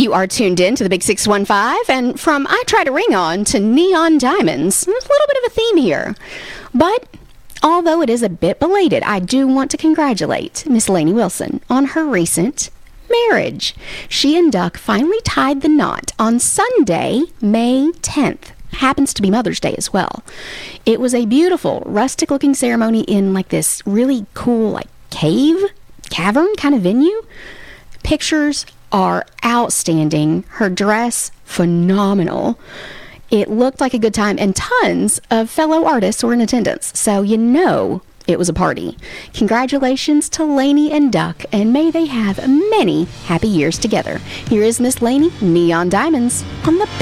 You are tuned in to the Big 615, and from I Try to Ring On to Neon Diamonds, there's a little bit of a theme here. But although it is a bit belated, I do want to congratulate Miss Lainey Wilson on her recent marriage. She and Duck finally tied the knot on Sunday, May 10th. Happens to be Mother's Day as well. It was a beautiful, rustic-looking ceremony in like this really cool like cavern kind of venue. Pictures are outstanding. Her dress, phenomenal. It looked like a good time, and tons of fellow artists were in attendance, so you know it was a party. Congratulations to Lainey and Duck, and may they have many happy years together. Here is Miss Lainey, Neon Diamonds, on the Big